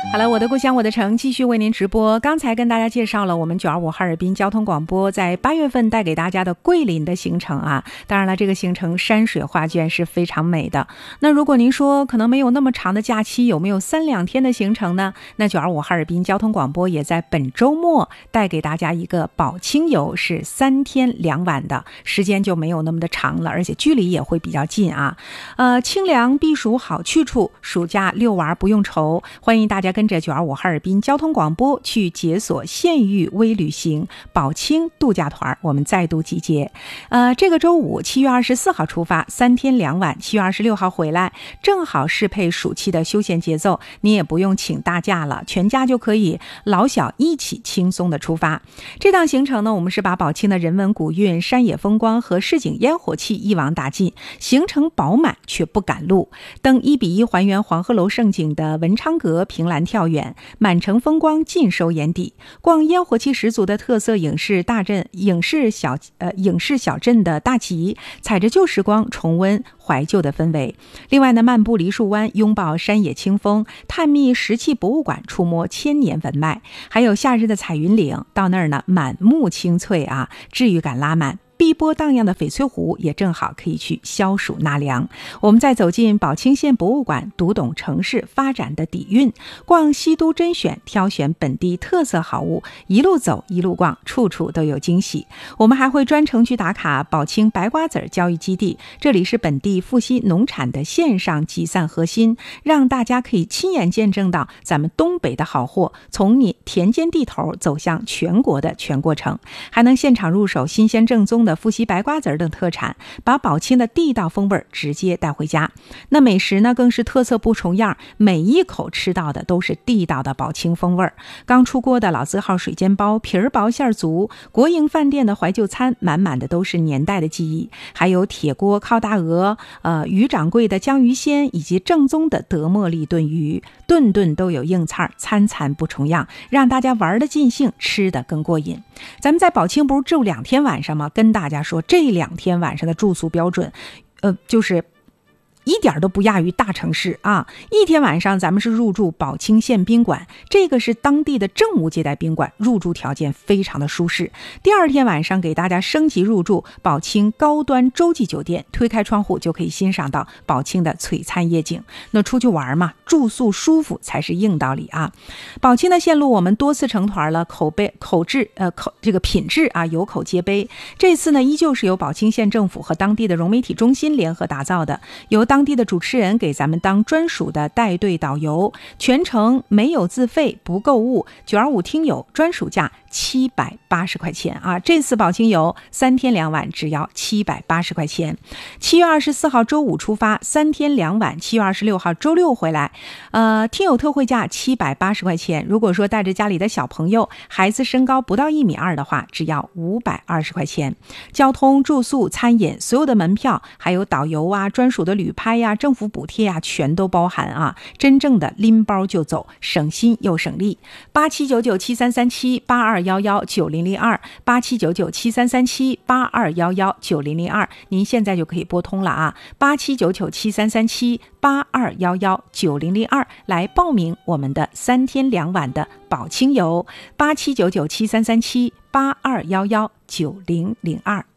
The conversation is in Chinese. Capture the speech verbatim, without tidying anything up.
好了，我的故乡我的城继续为您直播。刚才跟大家介绍了我们九二五哈尔滨交通广播在八月份带给大家的桂林的行程啊，当然了，这个行程山水画卷是非常美的。那如果您说可能没有那么长的假期，有没有三两天的行程呢？那九二五哈尔滨交通广播也在本周末带给大家一个宝清游，是三天两晚的，时间就没有那么的长了，而且距离也会比较近啊。呃，清凉避暑好去处，暑假遛娃不用愁，欢迎大家跟着九二五哈尔滨交通广播去解锁县域微旅行宝清度假团，我们再度集结。呃，这个周五七月二十四号出发，三天两晚，七月二十六号回来，正好适配暑期的休闲节奏，你也不用请大假了，全家就可以老小一起轻松的出发。这趟行程呢，我们是把宝清的人文古韵、山野风光和市井烟火气一网打尽，行程饱满却不赶路。登一比一还原黄鹤楼胜景的文昌阁凭栏跳远，满城风光尽收眼底，逛烟火气十足的特色影视大镇影视小呃影视小镇的大集，踩着旧时光重温怀旧的氛围。另外呢，漫步梨树湾，拥抱山野清风，探秘石器博物馆，触摸千年文脉。还有夏日的彩云岭，到那儿呢满目青翠啊，治愈感拉满。碧波荡漾的翡翠湖也正好可以去消暑纳凉。我们再走进宝清县博物馆，读懂城市发展的底蕴，逛西都甄选，挑选本地特色好物，一路走一路逛，处处都有惊喜。我们还会专程去打卡宝清白瓜子教育基地，这里是本地富硒农产的线上集散核心，让大家可以亲眼见证到咱们东北的好货从你田间地头走向全国的全过程，还能现场入手新鲜正宗的富硒白瓜子等特产，把宝清的地道风味直接带回家。那美食呢，更是特色不重样，每一口吃到的都是地道的宝清风味。刚出锅的老字号水煎包，皮儿薄馅足；国营饭店的怀旧餐，满满的都是年代的记忆。还有铁锅烤大鹅，呃，于掌柜的江鱼鲜，以及正宗的德茉莉炖鱼，顿顿都有硬菜，餐餐不重样，让大家玩得尽兴，吃得更过瘾。咱们在宝清不是住两天晚上吗？跟大家说，这两天晚上的住宿标准，呃，就是一点都不亚于大城市啊！一天晚上咱们是入住宝清县宾馆，这个是当地的政务接待宾馆，入住条件非常的舒适。第二天晚上给大家升级入住宝清高端洲际酒店，推开窗户就可以欣赏到宝清的璀璨夜景。那出去玩嘛，住宿舒服才是硬道理啊！宝清的线路我们多次成团了，口碑口质呃口这个品质啊有口皆碑。这次呢，依旧是由宝清县政府和当地的融媒体中心联合打造的，由当地的主持人给咱们当专属的带队导游，全程没有自费不购物，九二五听友专属价七百八十块钱啊！这次宝清游三天两晚只要七百八十块钱。七月二十四号周五出发，三天两晚，七月二十六号周六回来。呃，听友特惠价七百八十块钱。如果说带着家里的小朋友，孩子身高不到一米二的话，只要五百二十块钱。交通、住宿、餐饮，所有的门票，还有导游啊、专属的旅拍呀、政府补贴呀，全都包含啊！真正的拎包就走，省心又省力。八七九九七三三七八二幺幺九零零二八七九九七三三七八二幺幺九零零二，您现在就可以拨通了啊！八七九九七三三七八二幺幺九零零二来报名我们的三天两晚的宝清游。八七九九七三三七八二幺幺九零零二。